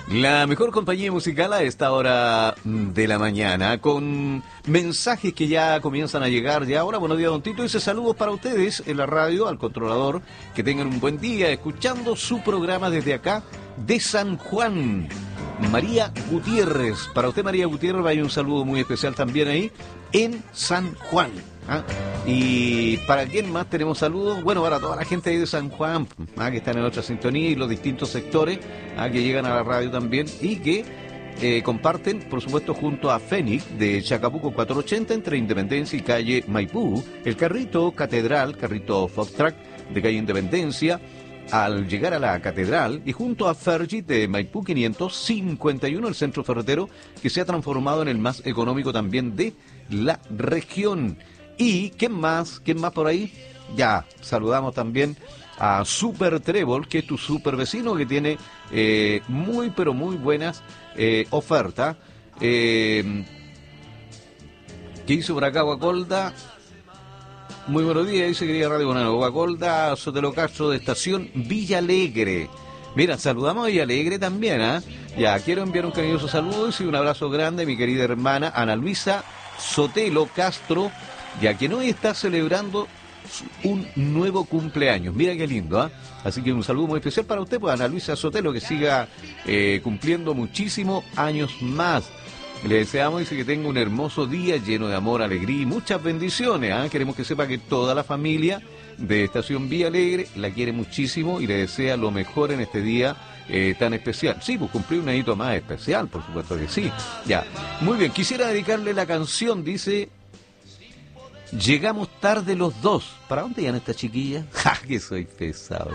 La mejor compañía musical a esta hora de la mañana, con mensajes que ya comienzan a llegar ya ahora. Buenos días, don Tito. Dice saludos para ustedes en la radio, al controlador. Que tengan un buen día escuchando su programa desde acá, de San Juan. María Gutiérrez. Para usted, María Gutiérrez, hay un saludo muy especial también ahí, en San Juan. ¿Ah? Y para quién más tenemos saludos, bueno, para toda la gente ahí de San Juan, que están en otra sintonía, y los distintos sectores que llegan a la radio también y que comparten, por supuesto, junto a Fénix de Chacabuco 480 entre Independencia y calle Maipú, el carrito Catedral, carrito Fox Track de calle Independencia al llegar a la Catedral, y junto a Fergie de Maipú 551, el centro ferretero que se ha transformado en el más económico también de la región. ¿Y quién más? ¿Quién más por ahí? Ya, saludamos también a Super Trébol, que es tu super vecino, que tiene muy, pero muy buenas ofertas. ¿Qué hizo por acá Guacolda? Muy buenos días, dice querida Radio Bonano. Guacolda, Sotelo Castro, de Estación Villa Alegre. Mira, saludamos a Villa Alegre también, ¿ah? Ya, quiero enviar un cariñoso saludo y un abrazo grande a mi querida hermana Ana Luisa Sotelo Castro, ya que hoy está celebrando un nuevo cumpleaños. Mira qué lindo, ¿ah? Así que un saludo muy especial para usted, pues Ana Luisa Sotelo, que siga cumpliendo muchísimos años más. Le deseamos, dice, que tenga un hermoso día lleno de amor, alegría y muchas bendiciones, ¿ah? Queremos que sepa que toda la familia de Estación Vía Alegre la quiere muchísimo y le desea lo mejor en este día tan especial. Sí, pues cumplir un añito más especial, por supuesto que sí. Ya, muy bien, quisiera dedicarle la canción, dice... Llegamos tarde los dos. ¿Para dónde iban esta chiquilla? ¡Ja, que soy pesado!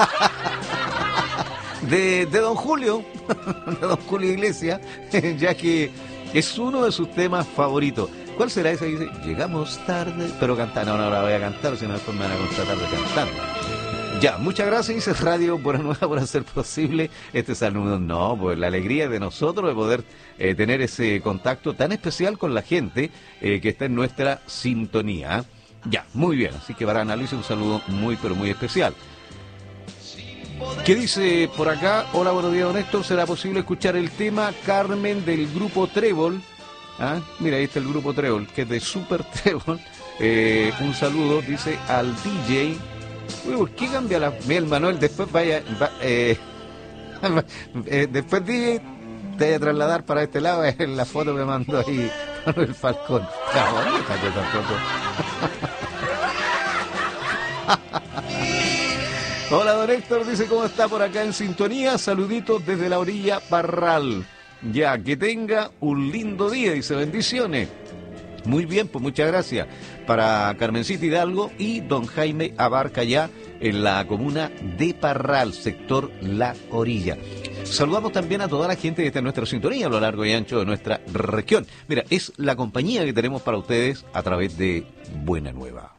De don Julio, de don Julio Iglesias, ya que es uno de sus temas favoritos. ¿Cuál será ese? Dice, llegamos tarde, pero cantar. No, la voy a cantar, si no después me van a contratar de cantar. Ya, muchas gracias, dice Radio Buena Nueva, por hacer posible este saludo. No, pues la alegría de nosotros de poder tener ese contacto tan especial con la gente que está en nuestra sintonía. Ya, muy bien, así que para Ana Luisa un saludo muy, pero muy especial. ¿Qué dice por acá? Hola, buenos días, don Héctor. ¿Será posible escuchar el tema Carmen del grupo Trébol? ¿Ah? Mira, ahí está el grupo Trébol, que es de Super Trébol. Un saludo, dice, al DJ... Uy, ¿por qué cambia la miel, Manuel? Después después DJ te voy a trasladar para este lado, en la foto que mandó ahí Manuel Falcón. Está bonita que tampoco. Hola, don Héctor, dice, ¿cómo está por acá en sintonía? Saluditos desde la orilla Parral. Ya, que tenga un lindo día, dice, bendiciones. Muy bien, pues muchas gracias para Carmencita Hidalgo y don Jaime Abarca, ya en la comuna de Parral, sector La Orilla. Saludamos también a toda la gente que está en nuestra sintonía a lo largo y ancho de nuestra región. Mira, es la compañía que tenemos para ustedes a través de Buena Nueva.